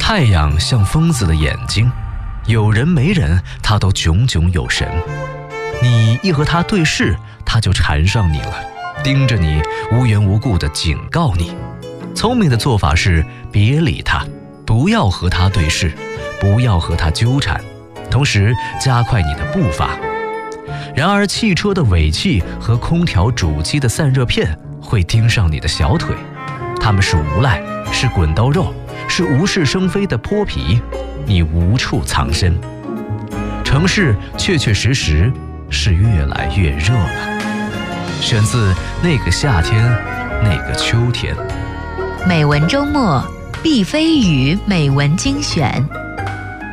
太阳像疯子的眼睛，有人没人，它都炯炯有神。你一和它对视，它就缠上你了，盯着你，无缘无故地警告你。聪明的做法是别理它，不要和它对视，不要和它纠缠，同时加快你的步伐。然而汽车的尾气和空调主机的散热片会盯上你的小腿，它们是无赖，是滚刀肉，是无事生非的泼皮，你无处藏身。城市确确实实是越来越热了。选自《那个夏天，那个秋天》。 美文周末，毕飞宇美文精选。